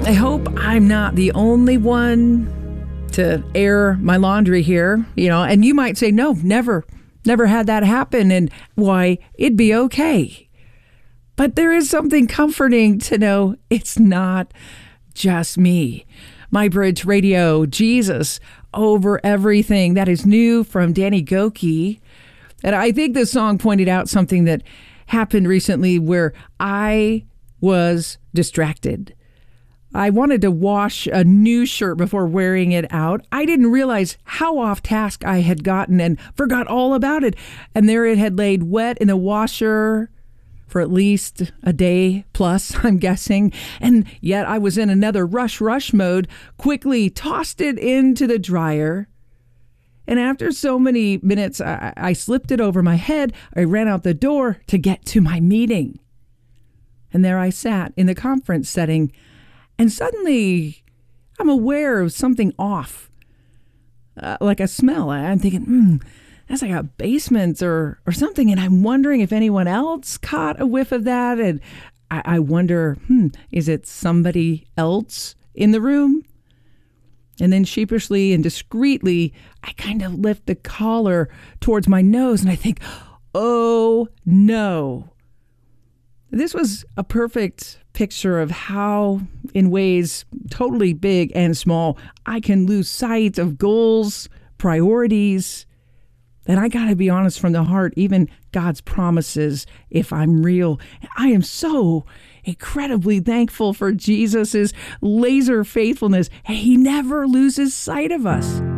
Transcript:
I hope I'm not the only one to air my laundry here, and you might say, no, never had that happen. And why, it'd be okay. But there is something comforting to know it's not just me. My Bridge Radio, Jesus Over Everything. That is new from Danny Gokey. And I think this song pointed out something that happened recently where I was distracted. I wanted to wash a new shirt before wearing it out. I didn't realize how off task I had gotten and forgot all about it. And there it had laid wet in the washer for at least a day plus, I'm guessing. And yet I was in another rush mode, quickly tossed it into the dryer. And after so many minutes, I slipped it over my head. I ran out the door to get to my meeting. And there I sat in the conference setting. And suddenly, I'm aware of something off, like a smell. I'm thinking, that's like a basement or something. And I'm wondering if anyone else caught a whiff of that. And I wonder, is it somebody else in the room? And then sheepishly and discreetly, I kind of lift the collar towards my nose and I think, oh no. This was a perfect picture of how, in ways totally big and small, I can lose sight of goals, priorities. And I got to be honest from the heart, even God's promises, if I'm real. I am so incredibly thankful for Jesus's laser faithfulness. He never loses sight of us.